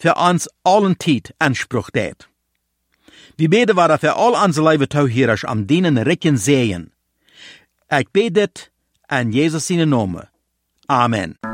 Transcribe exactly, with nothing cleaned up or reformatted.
für uns allen Zeit Anspruch tät. Wir beten wir für all unsere lieve touwheerers am dienen Recken sehen. Ich bete dit in Jesus' Name. Amen.